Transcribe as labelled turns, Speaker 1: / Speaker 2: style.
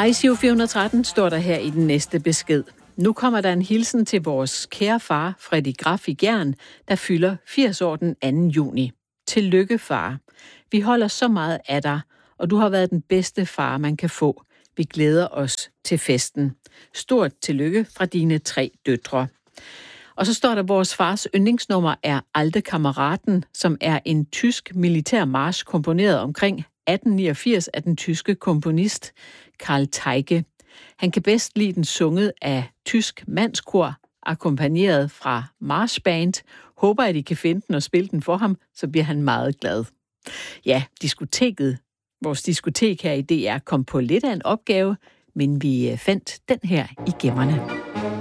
Speaker 1: Hej Giro 413 står der her i den næste besked. Nu kommer der en hilsen til vores kære far, Freddy Graf i Gjern, der fylder 80 år den 2. juni. Tillykke, far. Vi holder så meget af dig, og du har været den bedste far, man kan få. Vi glæder os til festen. Stort tillykke fra dine 3 døtre. Og så står der, at vores fars yndlingsnummer er Alte Kammeraten, som er en tysk militær march komponeret omkring 1889 af den tyske komponist Karl Teige. Han kan bedst lide den sunget af tysk mandskor, akkompagneret fra marchband. Håber, at I kan finde den og spille den for ham, så bliver han meget glad. Ja, vores diskotek her i DR kom på lidt af en opgave, men vi fandt den her i gemmerne.